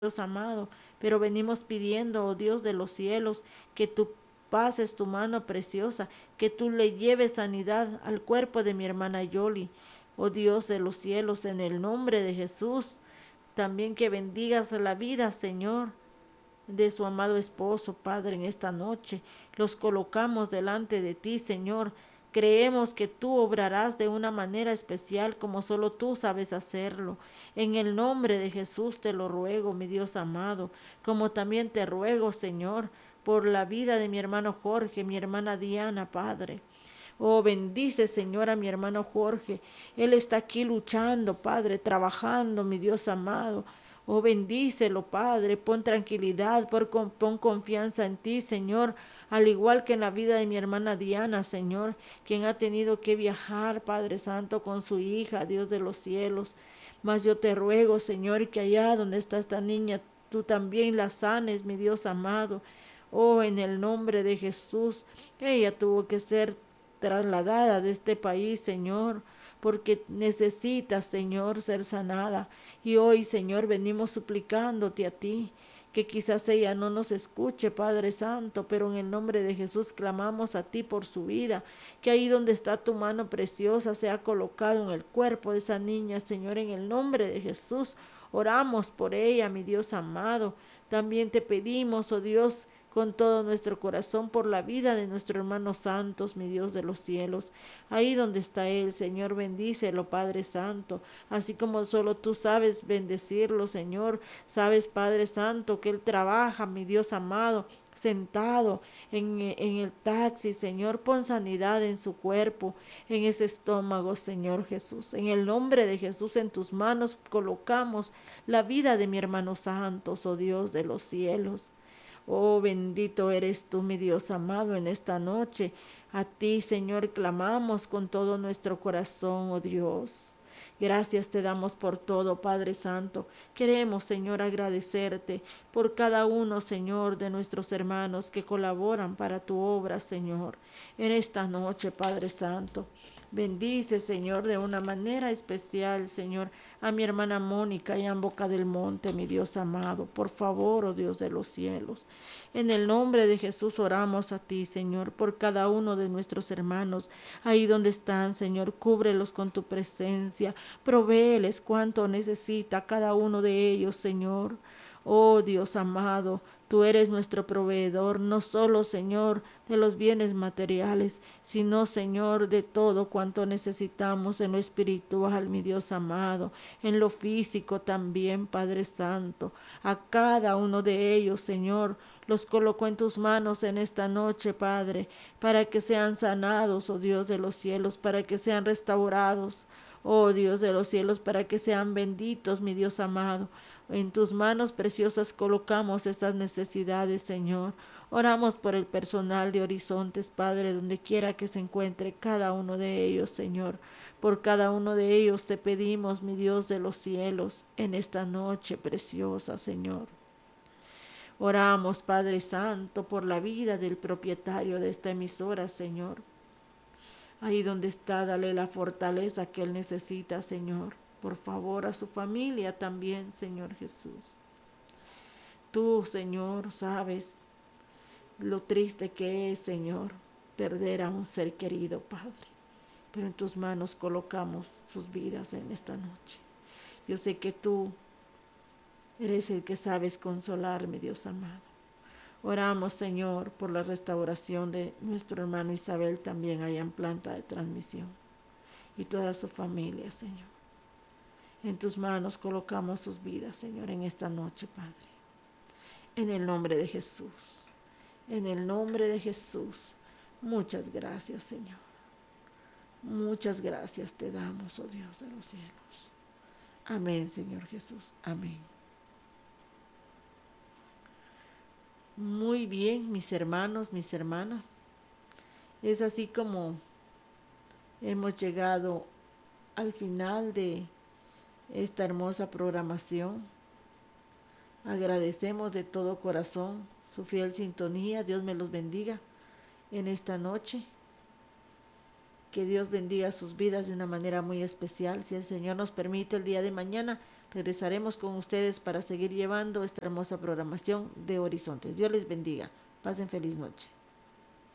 Dios amado, pero venimos pidiendo, oh Dios de los cielos, que tú pases tu mano preciosa, que tú le lleves sanidad al cuerpo de mi hermana Yoli, oh Dios de los cielos, en el nombre de Jesús. También que bendigas la vida, Señor, de su amado esposo, Padre, en esta noche. Los colocamos delante de ti, Señor. Creemos que tú obrarás de una manera especial como solo tú sabes hacerlo. En el nombre de Jesús te lo ruego, mi Dios amado, como también te ruego, Señor, por la vida de mi hermano Jorge, mi hermana Diana, Padre. Oh, bendice, Señor, a mi hermano Jorge. Él está aquí luchando, Padre, trabajando, mi Dios amado. Oh, bendícelo, Padre. Pon tranquilidad, pon confianza en ti, Señor. Al igual que en la vida de mi hermana Diana, Señor, quien ha tenido que viajar, Padre Santo, con su hija, Dios de los cielos. Mas yo te ruego, Señor, que allá donde está esta niña, tú también la sanes, mi Dios amado. Oh, en el nombre de Jesús, ella tuvo que ser trasladada de este país, Señor, porque necesita, Señor, ser sanada. Y hoy, Señor, venimos suplicándote a ti, que quizás ella no nos escuche, Padre Santo, pero en el nombre de Jesús clamamos a ti por su vida, que ahí donde está tu mano preciosa sea colocado en el cuerpo de esa niña, Señor, en el nombre de Jesús. Oramos por ella, mi Dios amado. También te pedimos, oh Dios, con todo nuestro corazón por la vida de nuestro hermano Santos, mi Dios de los cielos. Ahí donde está Él, Señor, bendícelo, Padre Santo, así como solo tú sabes bendecirlo, Señor. Sabes, Padre Santo, que Él trabaja, mi Dios amado, sentado en el taxi, Señor. Pon sanidad en su cuerpo, en ese estómago, Señor Jesús. En el nombre de Jesús, en tus manos colocamos la vida de mi hermano Santos, oh Dios de los cielos. Oh, bendito eres tú, mi Dios amado, en esta noche. A ti, Señor, clamamos con todo nuestro corazón, oh Dios. Gracias te damos por todo, Padre Santo. Queremos, Señor, agradecerte por cada uno, Señor, de nuestros hermanos que colaboran para tu obra, Señor. En esta noche, Padre Santo. Bendice, Señor, de una manera especial, Señor, a mi hermana Mónica y en Boca del Monte, mi Dios amado. Por favor, oh Dios de los cielos. En el nombre de Jesús oramos a ti, Señor, por cada uno de nuestros hermanos. Ahí donde están, Señor, cúbrelos con tu presencia. Provéeles cuanto necesita cada uno de ellos, Señor. Oh Dios amado, tú eres nuestro proveedor, no solo, Señor, de los bienes materiales, sino, Señor, de todo cuanto necesitamos en lo espiritual, mi Dios amado, en lo físico también, Padre Santo. A cada uno de ellos, Señor, los coloco en tus manos en esta noche, Padre, para que sean sanados, oh Dios de los cielos, para que sean restaurados, oh Dios de los cielos, para que sean benditos, mi Dios amado. En tus manos preciosas colocamos estas necesidades, Señor. Oramos por el personal de Horizontes, Padre, donde quiera que se encuentre cada uno de ellos, Señor. Por cada uno de ellos te pedimos, mi Dios de los cielos, en esta noche preciosa, Señor. Oramos, Padre Santo, por la vida del propietario de esta emisora, Señor. Ahí donde está, dale la fortaleza que él necesita, Señor. Por favor, a su familia también, Señor Jesús. Tú, Señor, sabes lo triste que es, Señor, perder a un ser querido, Padre. Pero en tus manos colocamos sus vidas en esta noche. Yo sé que tú eres el que sabes consolar, mi Dios amado. Oramos, Señor, por la restauración de nuestro hermano Isabel también allá en planta de transmisión y toda su familia, Señor. En tus manos colocamos sus vidas, Señor, en esta noche, Padre. En el nombre de Jesús. En el nombre de Jesús. Muchas gracias, Señor. Muchas gracias te damos, oh Dios de los cielos. Amén, Señor Jesús. Amén. Muy bien, mis hermanos, mis hermanas. Es así como hemos llegado al final de esta hermosa programación. Agradecemos de todo corazón su fiel sintonía. Dios me los bendiga en esta noche. Que Dios bendiga sus vidas de una manera muy especial. Si el Señor nos permite, el día de mañana regresaremos con ustedes para seguir llevando esta hermosa programación de Horizontes. Dios les bendiga. Pasen feliz noche.